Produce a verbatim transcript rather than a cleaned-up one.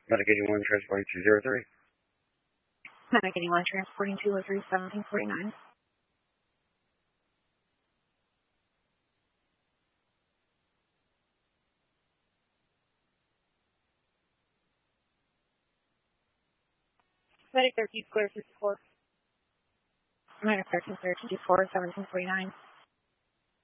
Medic eighty-one, transporting two zero three. Medic eighty-one, transporting two oh three, seventeen forty-nine. Medic thirteen, clear fifty-four. Medic thirteen, clear fifty-four, seventeen forty-nine.